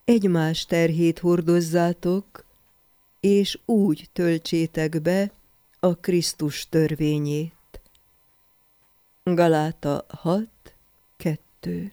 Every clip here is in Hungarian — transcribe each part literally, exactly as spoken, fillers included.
egymás terhét hordozzátok, és úgy töltsétek be a Krisztus törvényét. Galáta hat kettő.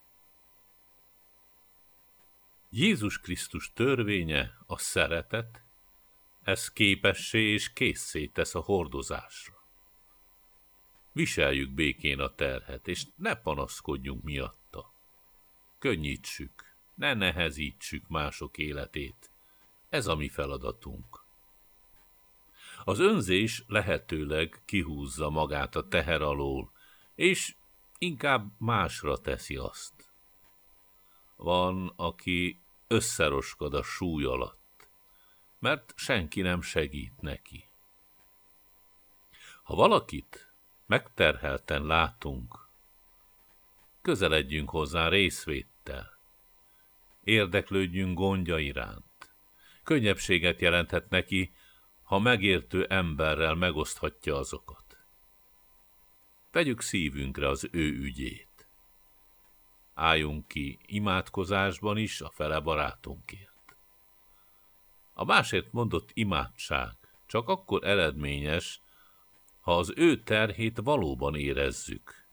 Jézus Krisztus törvénye a szeretet, ez képessé és késszé tesz a hordozásra. Viseljük békén a terhet, és ne panaszkodjunk miatta. Könnyítsük, ne nehezítsük mások életét. Ez a mi feladatunk. Az önzés lehetőleg kihúzza magát a teher alól, és inkább másra teszi azt. Van, aki összeroskad a súly alatt, mert senki nem segít neki. Ha valakit megterhelten látunk, közeledjünk hozzá részvéttel, érdeklődjünk gondja iránt. Könnyebbséget jelenthet neki, ha megértő emberrel megoszthatja azokat. Vegyük szívünkre az ő ügyét. Álljunk ki imádkozásban is a fele barátunkért. A másért mondott imádság csak akkor eredményes, ha az ő terhét valóban érezzük.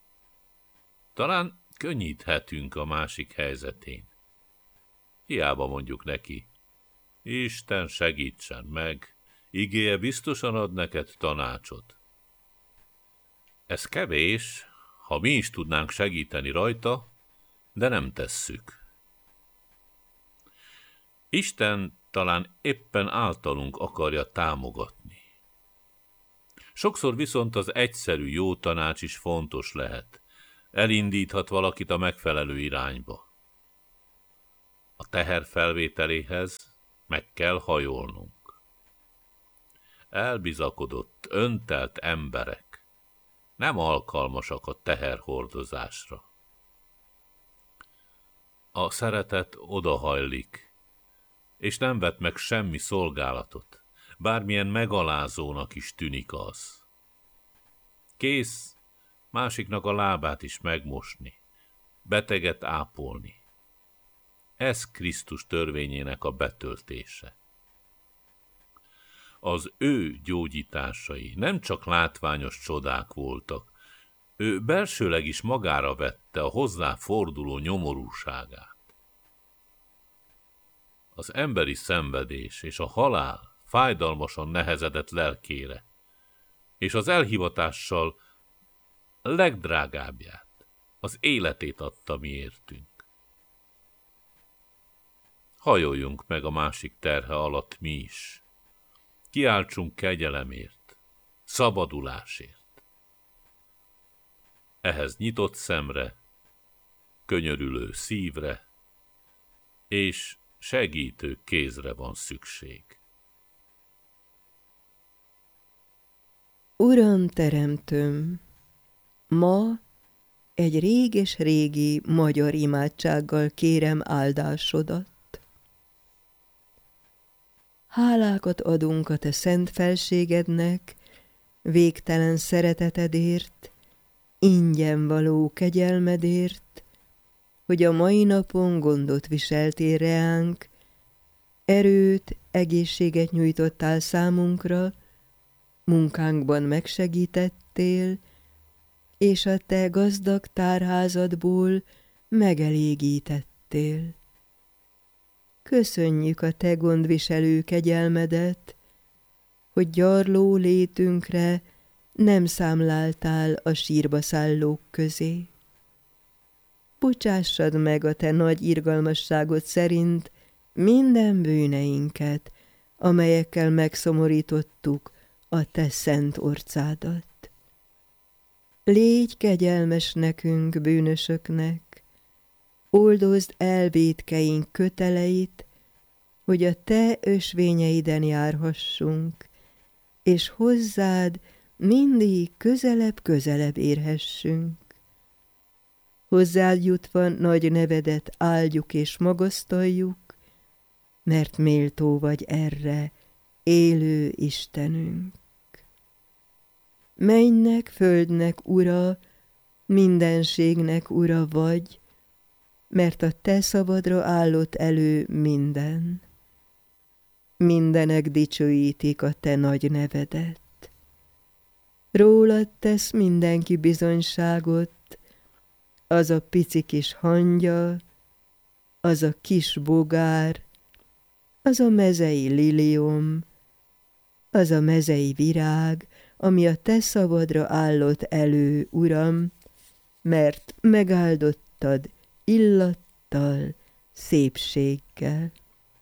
Talán könnyíthetünk a másik helyzetén. Hiába mondjuk neki, Isten segítsen meg, igéje biztosan ad neked tanácsot. Ez kevés, ha mi is tudnánk segíteni rajta, de nem tesszük. Isten talán éppen általunk akarja támogatni. Sokszor viszont az egyszerű jó tanács is fontos lehet, elindíthat valakit a megfelelő irányba. A teher felvételéhez meg kell hajolnunk. Elbizakodott, öntelt emberek nem alkalmasak a teherhordozásra. A szeretet odahajlik, és nem vet meg semmi szolgálatot, bármilyen megalázónak is tűnik az. Kész másiknak a lábát is megmosni, beteget ápolni. Ez Krisztus törvényének a betöltése. Az ő gyógyításai nem csak látványos csodák voltak, ő belsőleg is magára vette a hozzá forduló nyomorúságát. Az emberi szenvedés és a halál fájdalmasan nehezedett lelkére, és az elhivatással legdrágábbját, az életét adta miértünk. Hajoljunk meg a másik terhe alatt mi is. Kiáltsunk kegyelemért, szabadulásért. Ehhez nyitott szemre, könyörülő szívre és segítő kézre van szükség. Uram teremtőm, ma egy réges-régi magyar imádsággal kérem áldásodat. Hálákat adunk a te szent felségednek, végtelen szeretetedért, ingyen való kegyelmedért, hogy a mai napon gondot viseltél reánk, erőt, egészséget nyújtottál számunkra, munkánkban megsegítettél, és a te gazdag tárházadból megelégítettél. Köszönjük a te gondviselő kegyelmedet, hogy gyarló létünkre nem számláltál a sírba szállók közé. Bocsássad meg a te nagy irgalmasságod szerint minden bűneinket, amelyekkel megszomorítottuk a te szent orcádat. Légy kegyelmes nekünk, bűnösöknek, oldozd el vétkeink köteleit, hogy a te ösvényeiden járhassunk, és hozzád mindig közelebb-közelebb érhessünk. Hozzád jutva nagy nevedet áldjuk és magasztaljuk, mert méltó vagy erre, élő Istenünk. Mennynek, földnek ura, mindenségnek ura vagy, mert a te szavadra állott elő minden. Mindenek dicsőítik a te nagy nevedet. Rólad tesz mindenki bizonyságot, az a pici kis hangya, az a kis bogár, az a mezei liliom, az a mezei virág, ami a te szavadra állott elő, Uram, mert megáldottad illattal, szépséggel.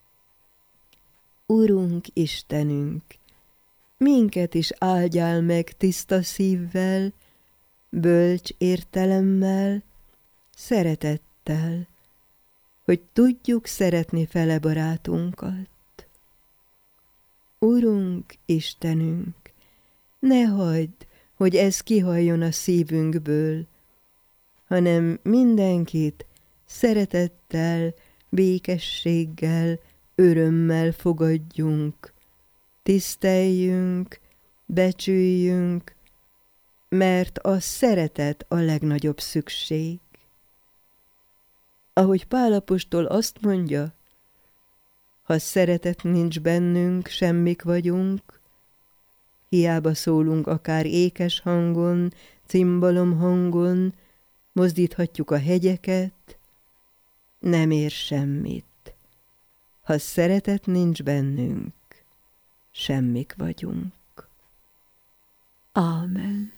Urunk, Istenünk, minket is áldjál meg tiszta szívvel, bölcs értelemmel, szeretettel, hogy tudjuk szeretni fele barátunkat. Urunk, Istenünk, ne hagyd, hogy ez kihalljon a szívünkből, hanem mindenkit szeretettel, békességgel, örömmel fogadjunk, tiszteljünk, becsüljünk, mert a szeretet a legnagyobb szükség. Ahogy Pál apostol azt mondja, ha szeretet nincs bennünk, semmik vagyunk, hiába szólunk akár ékes hangon, cimbalom hangon, mozdíthatjuk a hegyeket, nem ér semmit. Ha szeretet nincs bennünk, semmik vagyunk. Ámen.